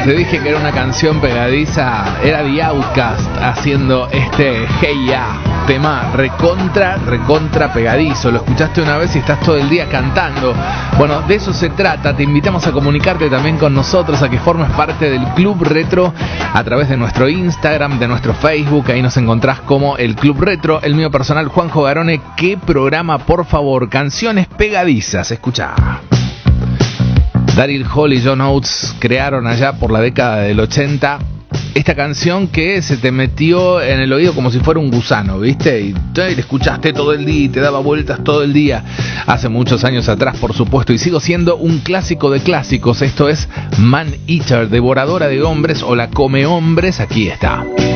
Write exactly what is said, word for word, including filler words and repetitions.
Te dije que era una canción pegadiza. Era The Outcast haciendo este Hey Ya. Tema recontra, recontra pegadizo. Lo escuchaste una vez y estás todo el día cantando. Bueno, de eso se trata. Te invitamos a comunicarte también con nosotros, a que formes parte del Club Retro a través de nuestro Instagram, de nuestro Facebook. Ahí nos encontrás como el Club Retro. El mío personal, Juanjo Garone. ¿Qué programa, por favor? Canciones pegadizas. Escuchá. Daryl Hall y John Oates crearon allá por la década del ochenta esta canción que se te metió en el oído como si fuera un gusano, ¿viste? Y te la escuchaste todo el día y te daba vueltas todo el día. Hace muchos años atrás, por supuesto, y sigo siendo un clásico de clásicos. Esto es Man Eater, devoradora de hombres o la come hombres. Aquí está.